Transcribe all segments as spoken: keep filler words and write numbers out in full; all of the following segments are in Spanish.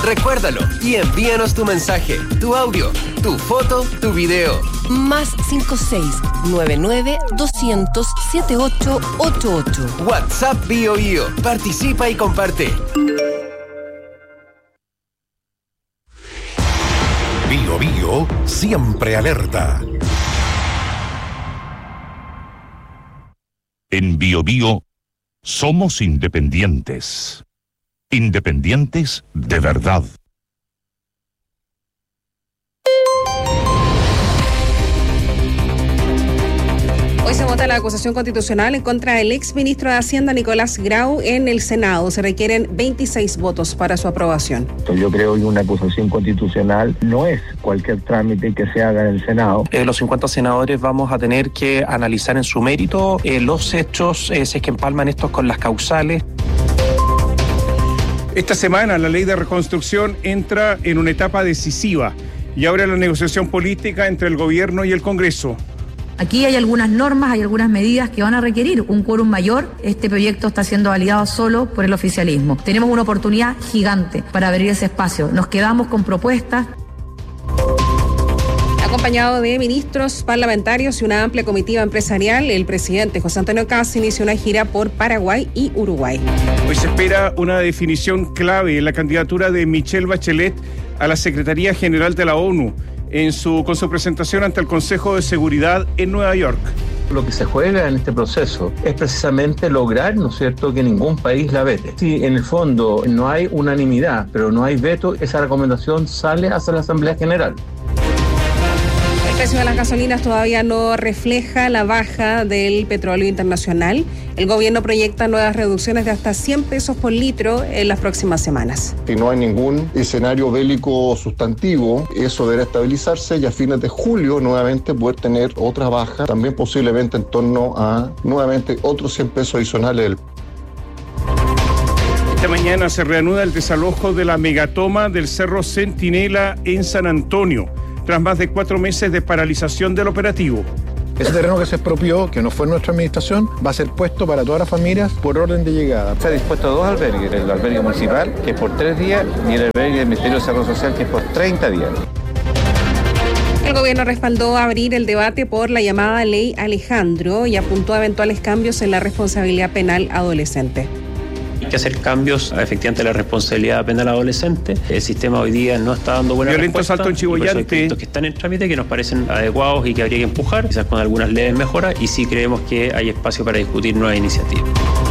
Recuérdalo y envíanos tu mensaje, tu audio, tu foto, tu video. Más cinco seis nueve nueve dos cero cero siete ocho ocho ocho. WhatsApp BioBio. Participa y comparte. Bio Bio siempre alerta. En Bio Bio somos independientes. Independientes de verdad. Hoy se vota la acusación constitucional en contra del exministro de Hacienda Nicolás Grau en el Senado. Se requieren veintiséis votos para su aprobación. Yo creo que una acusación constitucional no es cualquier trámite que se haga en el Senado. Eh, los cincuenta senadores vamos a tener que analizar en su mérito eh, los hechos, eh, si es que empalman estos con las causales. Esta semana la ley de reconstrucción entra en una etapa decisiva y abre la negociación política entre el gobierno y el Congreso. Aquí hay algunas normas, hay algunas medidas que van a requerir un quórum mayor. Este proyecto está siendo validado solo por el oficialismo. Tenemos una oportunidad gigante para abrir ese espacio. Nos quedamos con propuestas. Acompañado de ministros, parlamentarios y una amplia comitiva empresarial, el presidente José Antonio Kast inició una gira por Paraguay y Uruguay. Hoy se espera una definición clave en la candidatura de Michelle Bachelet a la Secretaría General de la ONU en su, con su presentación ante el Consejo de Seguridad en Nueva York. Lo que se juega en este proceso es precisamente lograr, ¿no es cierto?, que ningún país la vete. Si en el fondo no hay unanimidad, pero no hay veto, esa recomendación sale hacia la Asamblea General. El precio de las gasolinas todavía no refleja la baja del petróleo internacional. El gobierno proyecta nuevas reducciones de hasta cien pesos por litro en las próximas semanas. Si no hay ningún escenario bélico sustantivo, eso deberá estabilizarse y a fines de julio nuevamente poder tener otra baja, también posiblemente en torno a nuevamente otros cien pesos adicionales. Esta mañana se reanuda el desalojo de la megatoma del Cerro Centinela en San Antonio, tras más de cuatro meses de paralización del operativo. Ese terreno que se expropió, que no fue nuestra administración, va a ser puesto para todas las familias por orden de llegada. Se ha dispuesto a dos albergues, el albergue municipal, que es por tres días, y el albergue del Ministerio de Desarrollo Social, que es por treinta días. El gobierno respaldó abrir el debate por la llamada Ley Alejandro y apuntó a eventuales cambios en la responsabilidad penal adolescente. Hay que hacer cambios efectivamente a la responsabilidad penal adolescente. El sistema hoy día no está dando buena Violento respuesta. Salto en Chihuayante. Hay proyectos que están en trámite que nos parecen adecuados y que habría que empujar, quizás con algunas leves mejoras, y sí creemos que hay espacio para discutir nuevas iniciativas.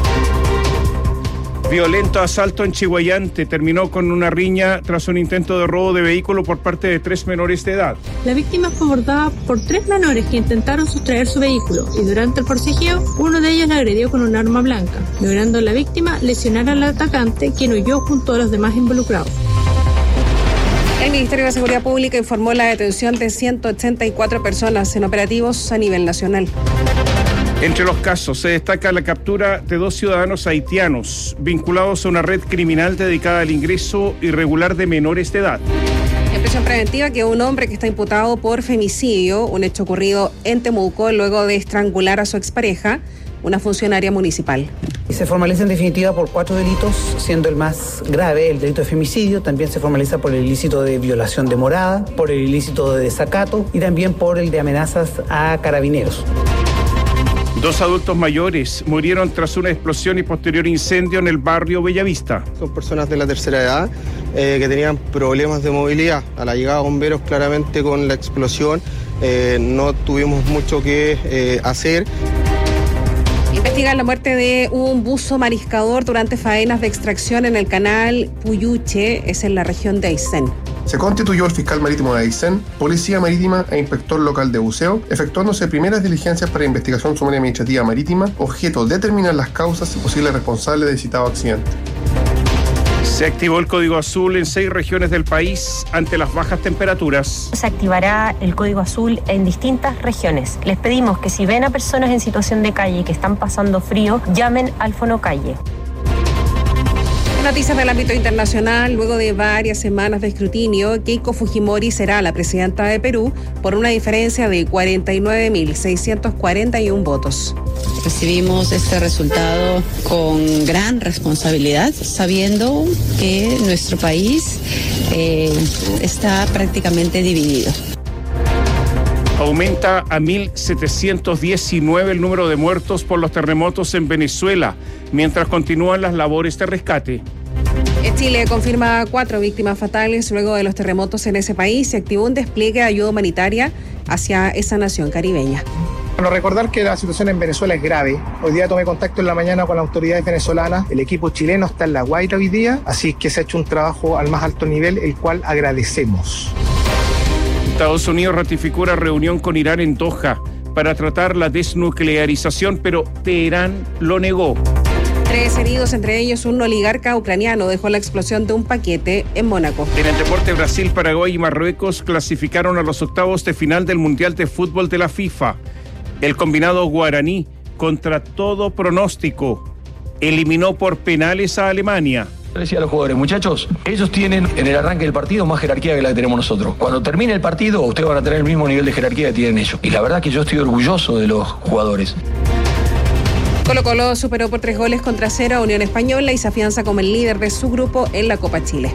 Violento asalto en Chihuayante terminó con una riña tras un intento de robo de vehículo por parte de tres menores de edad. La víctima fue abordada por tres menores que intentaron sustraer su vehículo y durante el forcejeo uno de ellos la agredió con un arma blanca, logrando la víctima lesionar al atacante, quien huyó junto a los demás involucrados. El Ministerio de Seguridad Pública informó la detención de ciento ochenta y cuatro personas en operativos a nivel nacional. Entre los casos se destaca la captura de dos ciudadanos haitianos vinculados a una red criminal dedicada al ingreso irregular de menores de edad. En prisión preventiva quedó un hombre que está imputado por femicidio, un hecho ocurrido en Temuco luego de estrangular a su expareja, una funcionaria municipal. Y se formaliza en definitiva por cuatro delitos, siendo el más grave el delito de femicidio. También se formaliza por el ilícito de violación de morada, por el ilícito de desacato y también por el de amenazas a carabineros. Dos adultos mayores murieron tras una explosión y posterior incendio en el barrio Bellavista. Son personas de la tercera edad eh, que tenían problemas de movilidad. A la llegada de bomberos, claramente con la explosión, eh, no tuvimos mucho que eh, hacer. Investigan la muerte de un buzo mariscador durante faenas de extracción en el canal Puyuche, es en la región de Aysén. Se constituyó el fiscal marítimo de Aysén, policía marítima e inspector local de buceo, efectuándose primeras diligencias para investigación sumaria administrativa marítima, objeto determinar las causas y posibles responsables del citado accidente. Se activó el código azul en seis regiones del país ante las bajas temperaturas. Se activará el código azul en distintas regiones. Les pedimos que si ven a personas en situación de calle que están pasando frío, llamen al Fonocalle. En Noticias del ámbito internacional. Luego de varias semanas de escrutinio, Keiko Fujimori será la presidenta de Perú por una diferencia de cuarenta y nueve mil seiscientos cuarenta y uno votos. Recibimos este resultado con gran responsabilidad, sabiendo que nuestro país eh, está prácticamente dividido. Aumenta a mil setecientos diecinueve el número de muertos por los terremotos en Venezuela, mientras continúan las labores de rescate. Chile confirma cuatro víctimas fatales luego de los terremotos en ese país y activó un despliegue de ayuda humanitaria hacia esa nación caribeña. Bueno, recordar que la situación en Venezuela es grave. Hoy día tomé contacto en la mañana con las autoridades venezolanas. El equipo chileno está en La Guaira hoy día, así que se ha hecho un trabajo al más alto nivel, el cual agradecemos. Estados Unidos ratificó una reunión con Irán en Doha para tratar la desnuclearización, pero Teherán lo negó. Tres heridos, entre ellos un oligarca ucraniano, dejó la explosión de un paquete en Mónaco. En el deporte, Brasil, Paraguay y Marruecos clasificaron a los octavos de final del Mundial de Fútbol de la FIFA. El combinado guaraní, contra todo pronóstico, eliminó por penales a Alemania. Le decía a los jugadores, muchachos, ellos tienen en el arranque del partido más jerarquía que la que tenemos nosotros. Cuando termine el partido, ustedes van a tener el mismo nivel de jerarquía que tienen ellos. Y la verdad que yo estoy orgulloso de los jugadores. Colo-Colo superó por tres goles contra cero a Unión Española y se afianza como el líder de su grupo en la Copa Chile.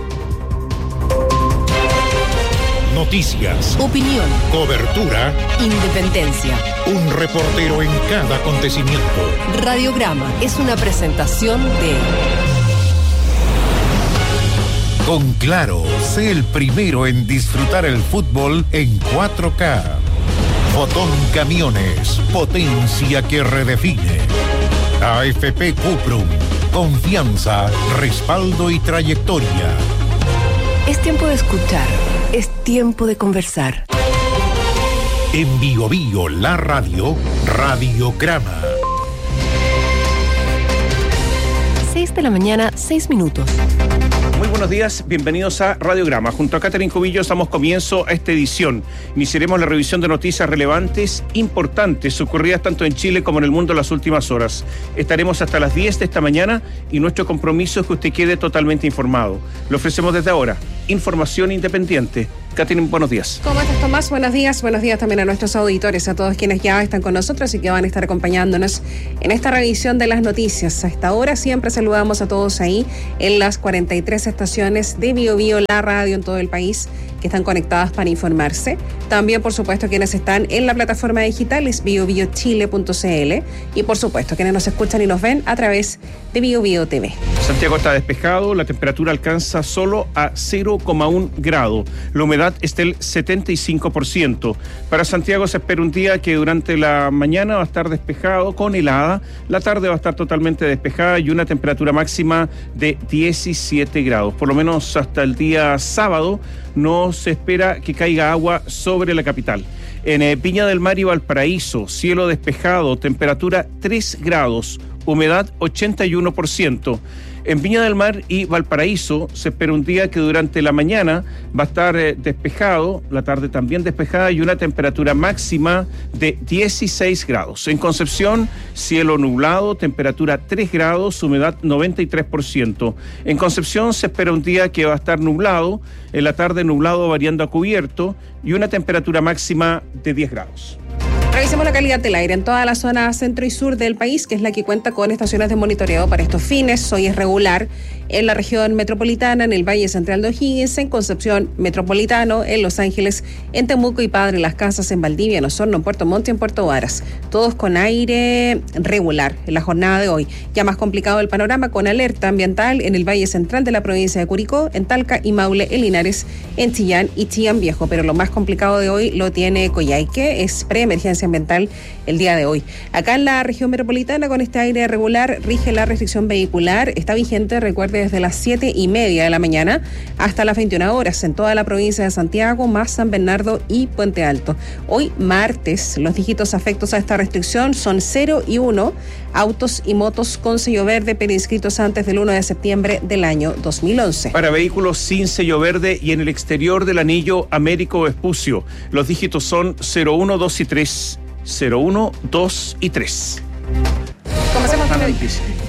Noticias, opinión, cobertura, independencia. Un reportero en cada acontecimiento. Radiograma es una presentación de... Con Claro, sé el primero en disfrutar el fútbol en cuatro K. Fotón Camiones, potencia que redefine. A F P Cuprum, confianza, respaldo y trayectoria. Es tiempo de escuchar, es tiempo de conversar. En Bio Bio, la radio, Radiograma. seis de la mañana, seis minutos. Muy buenos días, bienvenidos a Radiograma. Junto a Catherine Cubillos damos comienzo a esta edición. Iniciaremos la revisión de noticias relevantes, importantes, ocurridas tanto en Chile como en el mundo en las últimas horas. Estaremos hasta las diez de esta mañana y nuestro compromiso es que usted quede totalmente informado. Le ofrecemos desde ahora información independiente. Catherine, buenos días. ¿Cómo estás, Tomás? Buenos días. Buenos días también a nuestros auditores, a todos quienes ya están con nosotros y que van a estar acompañándonos en esta revisión de las noticias. A esta hora siempre saludamos a todos ahí en las cuarenta y tres estaciones de Bio Bio, la radio en todo el país, que están conectadas para informarse. También, por supuesto, quienes están en la plataforma digital es bio bio chile punto c l y, por supuesto, quienes nos escuchan y nos ven a través de Bio Bio T V. Santiago está despejado, la temperatura alcanza solo a cero coma uno grado. La humedad es del setenta y cinco por ciento. Para Santiago se espera un día que durante la mañana va a estar despejado con helada, la tarde va a estar totalmente despejada y una temperatura máxima de diecisiete grados. Por lo menos hasta el día sábado no se espera que caiga agua sobre la capital. En eh, Viña del Mar y Valparaíso, cielo despejado, temperatura tres grados, humedad ochenta y uno por ciento. En Viña del Mar y Valparaíso se espera un día que durante la mañana va a estar eh, despejado, la tarde también despejada y una temperatura máxima de dieciséis grados. En Concepción, cielo nublado, temperatura tres grados, humedad noventa y tres por ciento. En Concepción se espera un día que va a estar nublado, en la tarde nublado variando a cubierto y una temperatura máxima de diez grados. Revisemos la calidad del aire en toda la zona centro y sur del país, que es la que cuenta con estaciones de monitoreo para estos fines. Hoy es regular en la región metropolitana, en el Valle Central de O'Higgins, en Concepción Metropolitano, en Los Ángeles, en Temuco y Padre Las Casas, en Valdivia, en Osorno, en Puerto Montt y en Puerto Varas. Todos con aire regular en la jornada de hoy. Ya más complicado el panorama con alerta ambiental en el Valle Central de la provincia de Curicó, en Talca y Maule, en Linares, en Chillán y Chillán Viejo. Pero lo más complicado de hoy lo tiene Coyhaique, es preemergencia ambiental el día de hoy. Acá en la región metropolitana, con este aire regular, rige la restricción vehicular. Está vigente, recuerde, desde las siete y media de la mañana hasta las veintiuna horas en toda la provincia de Santiago, más San Bernardo y Puente Alto. Hoy, martes, los dígitos afectos a esta restricción son cero y uno. Autos y motos con sello verde, pero inscritos antes del uno de septiembre del año dos mil once. Para vehículos sin sello verde y en el exterior del anillo Américo Vespucio, los dígitos son cero uno, dos y tres. cero uno, dos y tres. Comencemos con, el,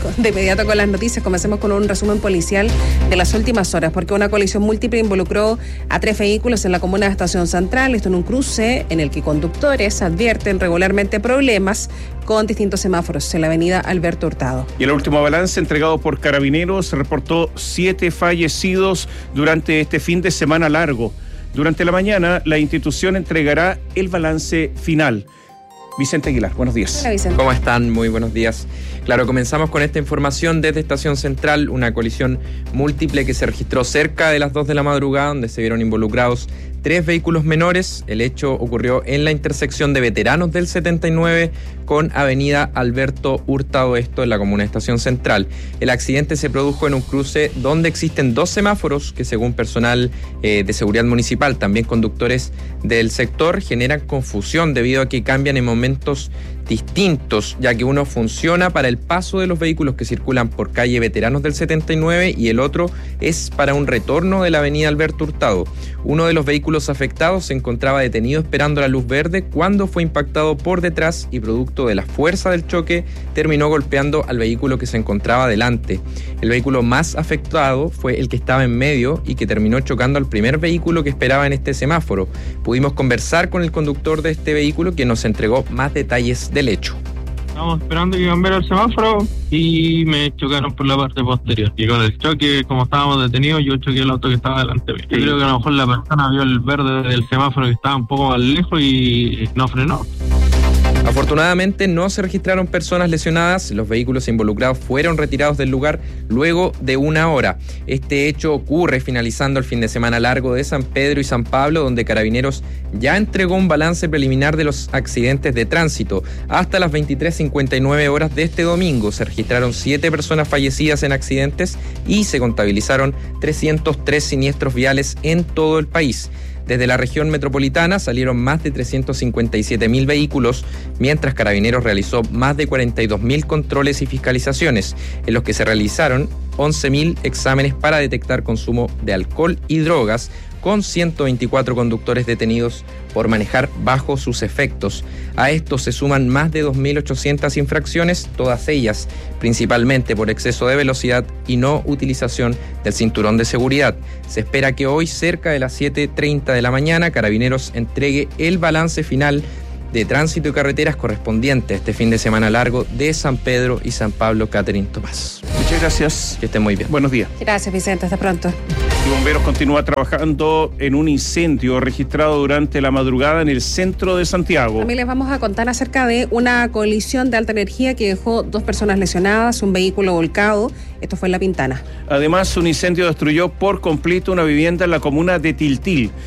de inmediato con las noticias. Comencemos con un resumen policial de las últimas horas, porque una colisión múltiple involucró a tres vehículos en la comuna de Estación Central, esto en un cruce en el que conductores advierten regularmente problemas con distintos semáforos en la avenida Alberto Hurtado. Y el último balance entregado por Carabineros reportó siete fallecidos durante este fin de semana largo. Durante la mañana, la institución entregará el balance final. Vicente Aguilar, buenos días. Hola, Vicente. ¿Cómo están? Muy buenos días. Claro, comenzamos con esta información desde Estación Central, una colisión múltiple que se registró cerca de las dos de la madrugada, donde se vieron involucrados tres vehículos menores. El hecho ocurrió en la intersección de Veteranos del setenta y nueve con avenida Alberto Hurtado, esto en la comuna de Estación Central. El accidente se produjo en un cruce donde existen dos semáforos que, según personal eh, de seguridad municipal, también conductores del sector, generan confusión debido a que cambian en momentos distintos, ya que uno funciona para el paso de los vehículos que circulan por calle Veteranos del setenta y nueve y el otro es para un retorno de la avenida Alberto Hurtado. Uno de los vehículos afectados se encontraba detenido esperando la luz verde cuando fue impactado por detrás y, producto de la fuerza del choque, terminó golpeando al vehículo que se encontraba delante. El vehículo más afectado fue el que estaba en medio y que terminó chocando al primer vehículo que esperaba en este semáforo. Pudimos conversar con el conductor de este vehículo, que nos entregó más detalles del hecho. Estábamos esperando que cambiara el semáforo y me chocaron por la parte posterior. Y con el choque, como estábamos detenidos, yo choqué el auto que estaba delante mío. Yo creo que a lo mejor la persona vio el verde del semáforo que estaba un poco más lejos y no frenó. Afortunadamente no se registraron personas lesionadas, los vehículos involucrados fueron retirados del lugar luego de una hora. Este hecho ocurre finalizando el fin de semana largo de San Pedro y San Pablo, donde Carabineros ya entregó un balance preliminar de los accidentes de tránsito. Hasta las veintitrés cincuenta y nueve horas de este domingo se registraron siete personas fallecidas en accidentes y se contabilizaron trescientos tres siniestros viales en todo el país. Desde la región metropolitana salieron más de trescientos cincuenta y siete mil vehículos, mientras Carabineros realizó más de cuarenta y dos mil controles y fiscalizaciones, en los que se realizaron once mil exámenes para detectar consumo de alcohol y drogas, con ciento veinticuatro conductores detenidos por manejar bajo sus efectos. A esto se suman más de dos mil ochocientas infracciones, todas ellas principalmente por exceso de velocidad y no utilización del cinturón de seguridad. Se espera que hoy, cerca de las siete treinta de la mañana, Carabineros entregue el balance final de tránsito y carreteras correspondiente a este fin de semana largo de San Pedro y San Pablo. Catherine Tomás. Muchas gracias. Que estén muy bien. Buenos días. Gracias, Vicente. Hasta pronto. Y Bomberos continúa trabajando en un incendio registrado durante la madrugada en el centro de Santiago. También les vamos a contar acerca de una colisión de alta energía que dejó dos personas lesionadas, un vehículo volcado. Esto fue en La Pintana. Además, un incendio destruyó por completo una vivienda en la comuna de Tiltil.